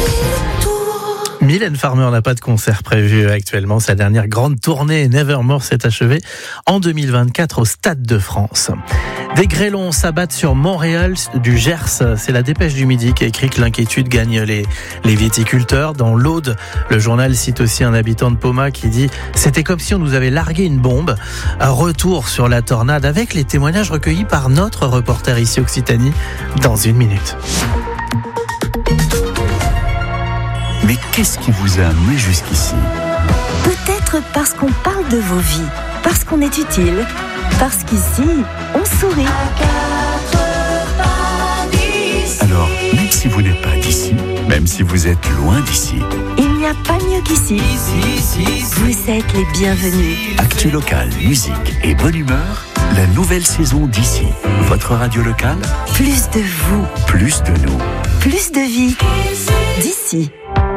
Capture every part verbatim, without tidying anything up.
Mylène Farmer n'a pas de concert prévu actuellement. Sa dernière grande tournée Nevermore s'est achevée en deux mille vingt-quatre au Stade de France. Des grêlons s'abattent sur Montréal du Gers. C'est la Dépêche du Midi qui a écrit que l'inquiétude gagne les, les viticulteurs. Dans l'Aude, le journal cite aussi un habitant de Poma qui dit « C'était comme si on nous avait largué une bombe ». Un retour sur la tornade avec les témoignages recueillis par notre reporter ici Occitanie dans une minute. Mais qu'est-ce qui vous a amené jusqu'ici ? Peut-être parce qu'on parle de vos vies, parce qu'on est utile, parce qu'ici, on sourit. Alors, même si vous n'êtes pas d'ici, même si vous êtes loin d'ici, il n'y a pas mieux qu'ici. Vous êtes les bienvenus. Actu local, musique et bonne humeur, la nouvelle saison d'ici. Votre radio locale, Plus de vous, plus de nous. plus de vie. D'ici.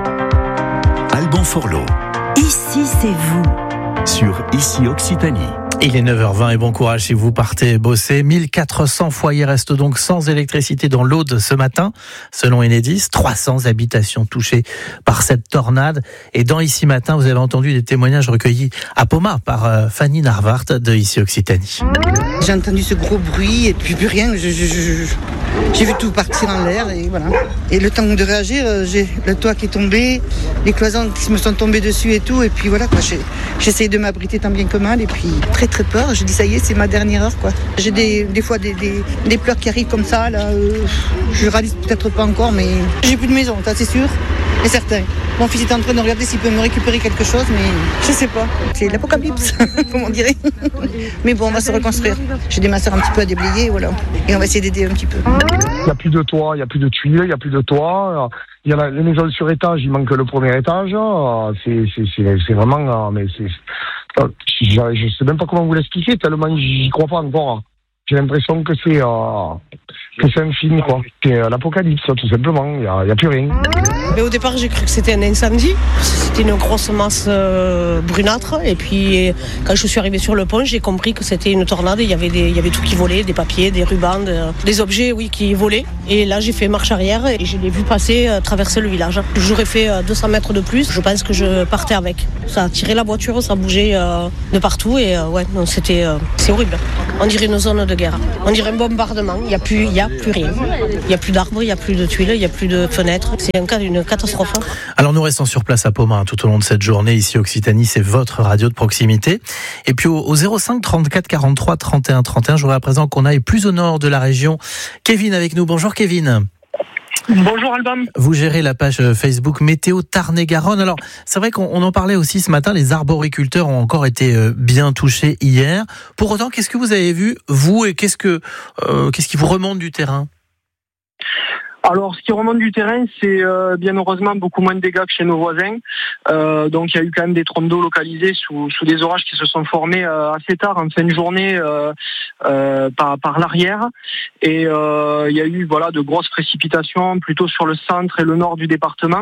Alban Forlot, Ici, c'est vous. sur Ici Occitanie. Il est neuf heures vingt et bon courage si vous partez bosser. mille quatre cents foyers restent donc sans électricité dans l'Aude ce matin, selon Enedis. trois cents habitations touchées par cette tornade. Et dans Ici Matin, vous avez entendu des témoignages recueillis à Poma par euh, Fanny Narvart de Ici Occitanie. J'ai entendu ce gros bruit et puis plus rien. Je, je, je, j'ai vu tout partir en l'air et voilà. Et le temps de réagir, j'ai le toit qui est tombé, les cloisons qui me sont tombées dessus et tout. Et puis voilà, quoi. J'ai, j'essaye de m'abriter tant bien que mal et puis très très peur. Je dis ça y est, c'est ma dernière heure, quoi. J'ai des, des fois des, des, des pleurs qui arrivent comme ça. Là, euh, je réalise peut-être pas encore, mais j'ai plus de maison, ça c'est sûr. Et certain. Mon fils est en train de regarder s'il peut me récupérer quelque chose, mais je sais pas. C'est l'apocalypse, comme on dirait. Mais bon, on va se reconstruire. J'ai des masseurs un petit peu à déblayer, voilà. Et on va essayer d'aider un petit peu. Il n'y a plus de toit, il n'y a plus de tuiles, il n'y a plus de toit. Il y a la, les maisons sur étage, il manque le premier étage. C'est, c'est, c'est, c'est vraiment... Mais c'est, je ne sais même pas comment vous l'expliquer, tellement j'y crois pas encore. J'ai l'impression que c'est, euh, que c'est un film, quoi. C'est euh, l'apocalypse, tout simplement. Il n'y a, a plus rien. Mais au départ, j'ai cru que c'était un incendie. C'était une grosse masse euh, brunâtre. Et puis, quand je suis arrivée sur le pont, j'ai compris que c'était une tornade. Il y avait, des, il y avait tout qui volait, des papiers, des rubans, de, des objets, oui, qui volaient. Et là, j'ai fait marche arrière et je l'ai vu passer, euh, traverser le village. J'aurais fait euh, deux cents mètres de plus. Je pense que je partais avec. Ça a tiré la voiture, ça bougeait euh, de partout. Et euh, ouais, non, c'était, euh, c'est horrible. On dirait une zone de guerre. On dirait un bombardement. Il n'y a plus, il y a plus rien. Il n'y a plus d'arbres, il n'y a plus de tuiles, il n'y a plus de fenêtres. C'est un cas d'une catastrophe. Alors nous restons sur place à Poma hein, tout au long de cette journée. Ici Occitanie, c'est votre radio de proximité. Et puis au, au zéro cinq trente-quatre quarante-trois trente et un trente et un, je voudrais à présent qu'on aille plus au nord de la région. Kevin avec nous. Bonjour Kevin. Bonjour Alban. Vous gérez la page Facebook Météo Tarn-et-Garonne. Alors, c'est vrai qu'on en parlait aussi ce matin, les arboriculteurs ont encore été bien touchés hier. Pour autant, qu'est-ce que vous avez vu, vous, et qu'est-ce que euh, qu'est-ce qui vous remonte du terrain ? Alors, ce qui remonte du terrain, c'est euh, bien heureusement beaucoup moins de dégâts que chez nos voisins. Euh, donc, il y a eu quand même des trompes d'eau localisées sous, sous des orages qui se sont formés euh, assez tard, en fin de journée, euh, euh, par, par l'arrière. Et euh, il y a eu voilà de grosses précipitations plutôt sur le centre et le nord du département.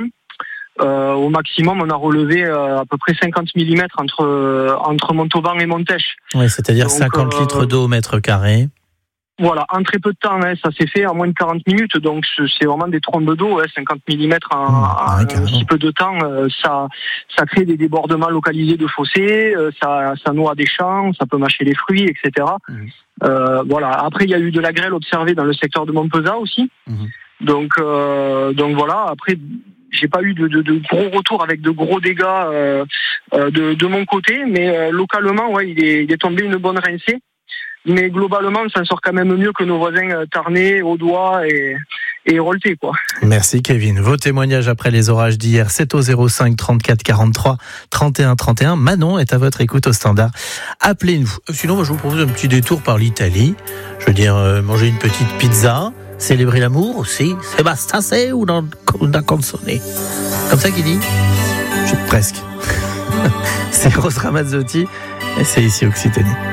Euh, au maximum, on a relevé euh, à peu près cinquante millimètres entre, euh, entre Montauban et Montèche. Oui, c'est-à-dire donc, cinquante euh, litres d'eau au mètre carré. Voilà, en très peu de temps, hein, ça s'est fait en moins de quarante minutes, donc c'est vraiment des trombes d'eau, hein, cinquante millimètres en, mmh, en un petit peu de temps, euh, ça, ça crée des débordements localisés de fossés, euh, ça, ça noie des champs, ça peut mâcher les fruits, et cetera. Mmh. Euh, voilà. Après, il y a eu de la grêle observée dans le secteur de Montpezat aussi, mmh. donc, euh, donc voilà. Après, j'ai pas eu de, de, de gros retours avec de gros dégâts euh, euh, de, de mon côté, mais euh, localement, ouais, il est, il est tombé une bonne rincée. Mais globalement, on s'en sort quand même mieux que nos voisins Tarnais, Audois et, et Rolleté, quoi. Merci Kevin. Vos témoignages après les orages d'hier, c'est au zéro cinq trente-quatre quarante-trois trente et un trente et un. Manon est à votre écoute au standard. Appelez-nous. Sinon, je vous propose un petit détour par l'Italie. Je veux dire, euh, manger une petite pizza, célébrer l'amour aussi. C'est bastassé ou dans la consonne. Comme ça qu'il dit ? Je presque. C'est Rose Ramazzotti et c'est ici Occitanie.